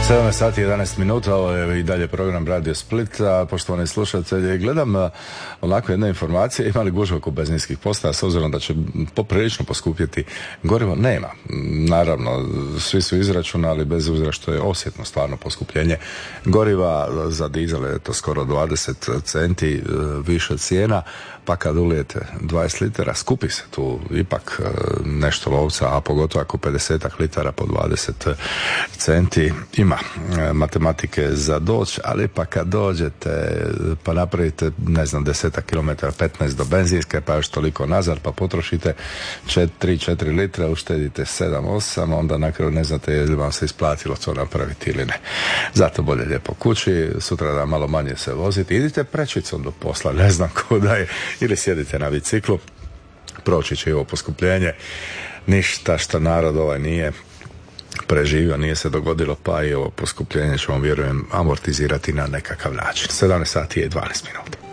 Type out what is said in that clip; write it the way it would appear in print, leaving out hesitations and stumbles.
7 sati i 11 minuta, ovo je i dalje program Radio Split, a poštovani slušatelji, gledam onako jedna informacija, ima li gužva oko benzinskih postaja, s obzirom da će poprilično poskupjeti gorivo? Nema. Naravno, svi su izračunali, bez obzira što je osjetno stvarno poskupljenje goriva, za dizel je to skoro 20 centi više cijena, pa kad ulijete 20 litara, skupi se tu ipak nešto lovca, a pogotovo ako 50 litara po 20 centi, ima matematike za doći, ali pa kad dođete pa napravite, ne znam, 10 kilometara, 15 do benzinske, pa još toliko nazad, pa potrošite 3-4 litre, uštedite 7-8, onda na kraju ne znate je li vam se isplatilo to napraviti ili ne. Zato bolje lijepo kući, sutra da malo manje se voziti, idite prečicom do posla, ne znam kuda je, ili sjedite na biciklu, proći će i ovo poskupljenje, ništa što narod ovaj nije preživio, nije se dogodilo, pa i ovo poskupljenje ćemo, vjerujem, amortizirati na nekakav način. 17 sati i 12 minuta.